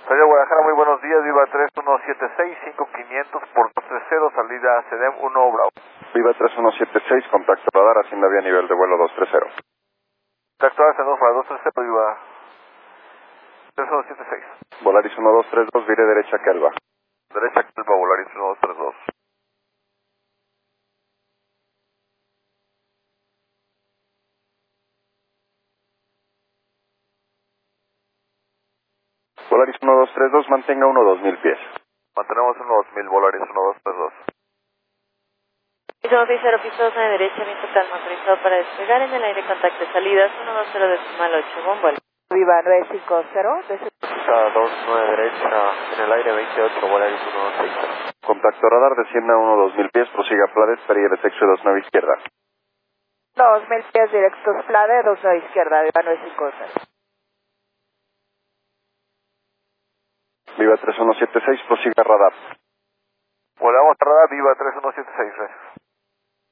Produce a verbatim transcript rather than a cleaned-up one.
Radio Guadalajara, muy buenos días, Viva tres uno siete seis, cinco quinientos por dos tres cero, salida CEDEM uno Bravo. Viva tres uno siete seis, contacto radar, hacienda vía nivel de vuelo dos tres cero. Contacto radar, ascendemos para dos tres cero, Viva tres uno siete seis. Volaris uno dos tres dos, vire derecha Kelva. Derecha Kelva, Volaris uno dos tres dos. Volaris uno dos tres dos, mantenga uno dos mil pies. Mantenemos uno dos mil, Volaris uno dos tres dos. Piso seis cero, piso dos nueve derecha, viento calma, autorizado para despegar en el aire, contacto salidas uno dos cero decimal ocho, buen vuelo. Viva nueve cinco cero, Pista dos nueve derecha, en el aire veintiocho, Volaris uno dos seis cero. Contacto radar, descienda uno dos mil pies, prosiga Pladet, Perilla de Texo dos nueve izquierda. dos mil pies directos, Plade, dos nueve izquierda, Viva nueve cinco cero. Viva tres uno siete seis, prosiga radar. Volvamos a radar, Viva tres uno siete seis,